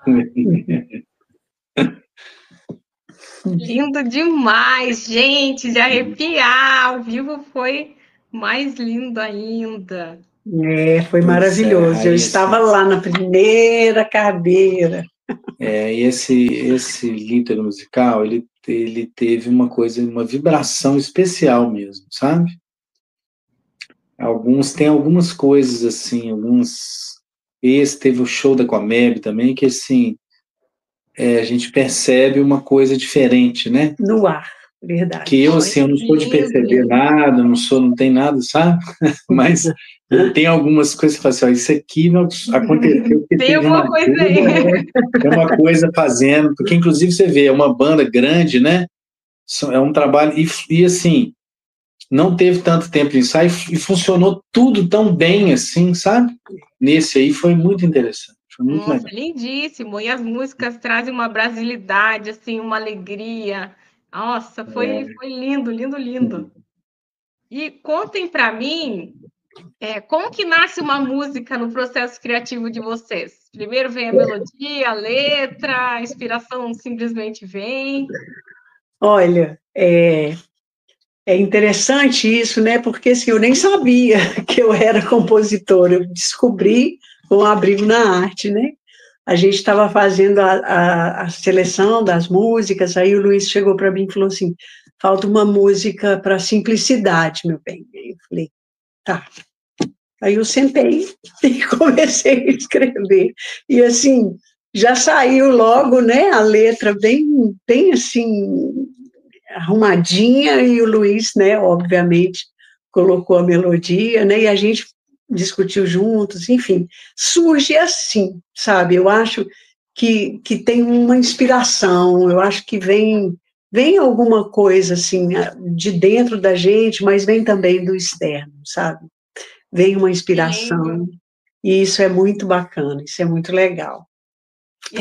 Lindo demais, gente, de arrepiar. Ao vivo foi mais lindo ainda. Foi maravilhoso. Eu estava lá na primeira cadeira. E esse Líntero musical, ele teve uma vibração especial mesmo, sabe? Tem algumas coisas assim, esse teve o show da Comeb também, que assim, a gente percebe uma coisa diferente, né? No ar, verdade. Que eu, assim, eu não sou de perceber nada, não tem nada, sabe? Mas tem algumas coisas que eu falo assim, isso aqui não aconteceu porque tem alguma coisa aí. Tem uma coisa fazendo, porque inclusive você vê, é uma banda grande, né? É um trabalho, e assim, não teve tanto tempo de ensaio e funcionou tudo tão bem assim, sabe? Nesse aí foi muito interessante. Foi muito legal. Lindíssimo. E as músicas trazem uma brasilidade, assim, uma alegria. Nossa, foi lindo, lindo, lindo. E contem para mim, como que nasce uma música no processo criativo de vocês? Primeiro vem a melodia, a letra, a inspiração simplesmente vem? Olha, é interessante isso, né? Porque assim, eu nem sabia que eu era compositora. Eu descobri com o Abrigo na Arte, né? A gente estava fazendo a seleção das músicas, aí o Luiz chegou para mim e falou assim, falta uma música para Simplicidade, meu bem. Aí eu falei, tá. Aí eu sentei e comecei a escrever. E assim, já saiu logo, né, a letra bem assim, arrumadinha, e o Luiz, né, obviamente, colocou a melodia, né, e a gente discutiu juntos, enfim, surge assim, sabe? Eu acho que tem uma inspiração, eu acho que vem alguma coisa, assim, de dentro da gente, mas vem também do externo, sabe? Vem uma inspiração, e isso é muito bacana, isso é muito legal. E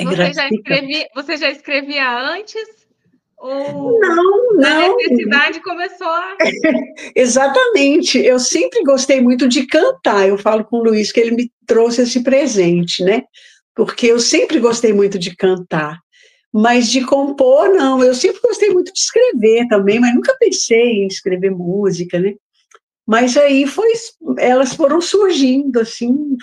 você já escrevia antes? Ou não. A necessidade começou a... Exatamente, eu sempre gostei muito de cantar, eu falo com o Luiz que ele me trouxe esse presente, né? Porque eu sempre gostei muito de cantar, mas de compor, não, eu sempre gostei muito de escrever também, mas nunca pensei em escrever música, né? Mas aí elas foram surgindo, assim,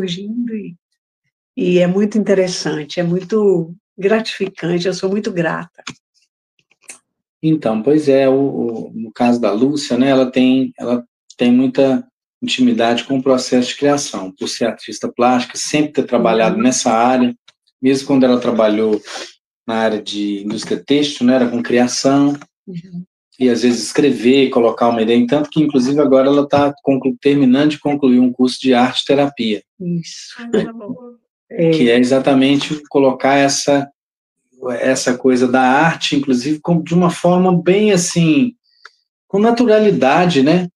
e é muito interessante, é muito gratificante, eu sou muito grata. Então, pois é, no caso da Lúcia, né, ela tem muita intimidade com o processo de criação, por ser artista plástica, sempre ter trabalhado nessa área, mesmo quando ela trabalhou na área de indústria têxtil, né, era com criação, e às vezes escrever, colocar uma ideia, tanto que, inclusive, agora ela está terminando de concluir um curso de arte-terapia. Isso. Que é exatamente colocar essa coisa da arte, inclusive, de uma forma bem, assim, com naturalidade, né?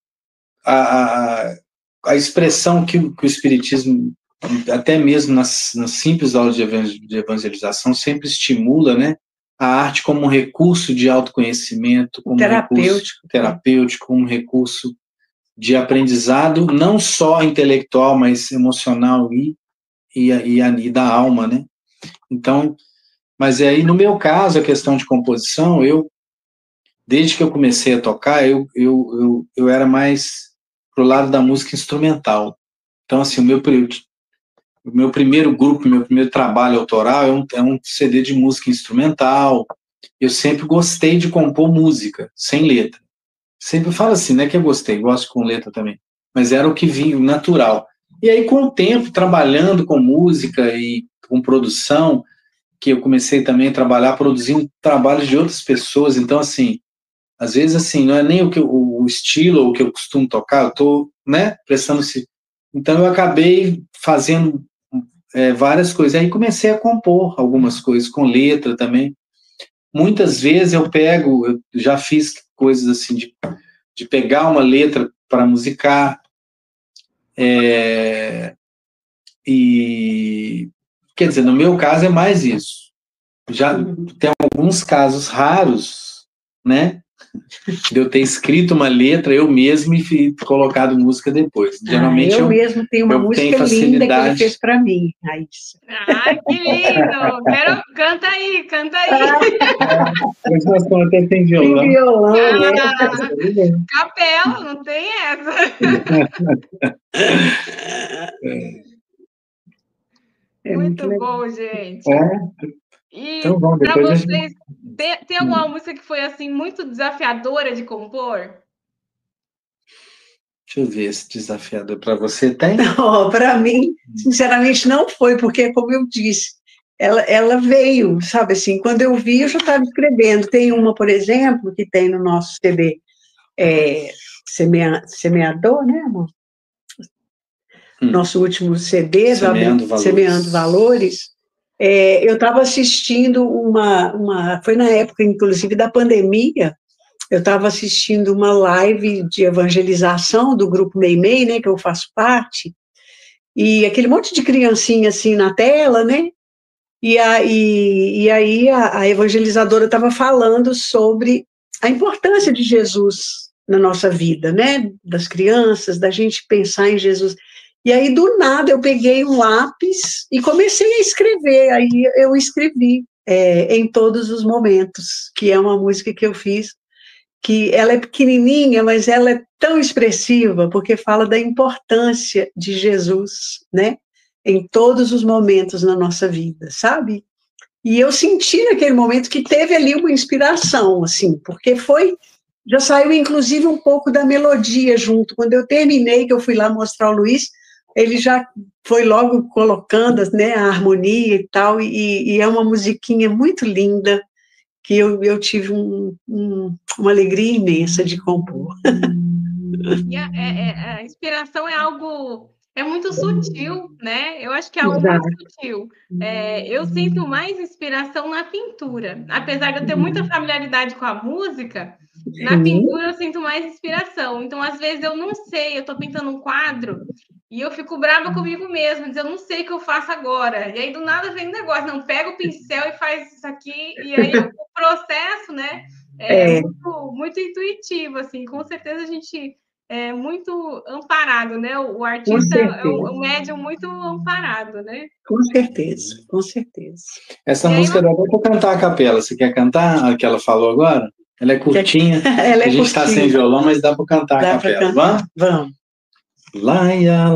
A expressão que o Espiritismo, até mesmo nas simples aulas de evangelização, sempre estimula, né? A arte como um recurso de autoconhecimento, como um recurso terapêutico, como um recurso de aprendizado, não só intelectual, mas emocional e da alma, né? Então, mas aí, no meu caso, a questão de composição, desde que eu comecei a tocar, eu era mais pro lado da música instrumental. Então, assim, o meu primeiro grupo, meu primeiro trabalho autoral é um CD de música instrumental. Eu sempre gostei de compor música, sem letra. Sempre falo assim, né, que eu gosto com letra também, mas era o que vinha, natural. E aí, com o tempo, trabalhando com música e com produção, que eu comecei também a trabalhar produzindo trabalhos de outras pessoas, então, assim, às vezes, assim, não é nem o estilo ou o que eu costumo tocar, eu estou, né, prestando-se. Então, eu acabei fazendo várias coisas, aí comecei a compor algumas coisas, com letra também. Muitas vezes eu já fiz coisas assim, de pegar uma letra para musicar, e, quer dizer, no meu caso é mais isso. Já tem alguns casos raros, né, De eu ter escrito uma letra eu mesmo e colocado música depois. Geralmente eu mesmo tenho uma música linda que ele fez para mim, Raíssa. Ai, que lindo! Canta aí, canta aí. Nós estamos até sem violão. Tem violão, Capela, não tem essa. Muito bom, gente. E então, para vocês, tem alguma música que foi assim muito desafiadora de compor? Deixa eu ver se desafiador para você tem. Para mim, sinceramente, não foi, porque, como eu disse, ela veio, sabe assim, quando eu vi, eu já estava escrevendo. Tem uma, por exemplo, que tem no nosso CD, Semeador, né, amor? Nosso último CD, Semeando Valores. Eu estava assistindo foi na época, inclusive, da pandemia, eu estava assistindo uma live de evangelização do grupo Meimei, né, que eu faço parte, e aquele monte de criancinha assim na tela, né, e aí a evangelizadora estava falando sobre a importância de Jesus na nossa vida, né, das crianças, da gente pensar em Jesus. E aí, do nada, eu peguei um lápis e comecei a escrever. Aí eu escrevi Em Todos os Momentos, que é uma música que eu fiz, que ela é pequenininha, mas ela é tão expressiva, porque fala da importância de Jesus, né? Em todos os momentos na nossa vida, sabe? E eu senti naquele momento que teve ali uma inspiração, assim, porque já saiu inclusive um pouco da melodia junto. Quando eu terminei, que eu fui lá mostrar ao Luiz, ele já foi logo colocando, né, a harmonia e tal, e é uma musiquinha muito linda, que eu tive uma alegria imensa de compor. E a inspiração é algo, muito sutil, né? Eu acho que é algo muito sutil. Eu sinto mais inspiração na pintura. Apesar de eu ter muita familiaridade com a música, na pintura eu sinto mais inspiração. Então, às vezes, eu não sei, eu estou pintando um quadro e eu fico brava comigo mesma, diz, eu não sei o que eu faço agora. E aí, do nada, vem um negócio, não, pega o pincel e faz isso aqui, e aí o processo, né, muito, muito intuitivo, assim, com certeza a gente é muito amparado, né? O artista é um médium muito amparado, né? Com certeza, com certeza. Essa música dá até para cantar a capela. Você quer cantar a que ela falou agora? Ela é curtinha. A gente está sem violão, mas dá para cantar a capela. Vamos? Vamos. Laia,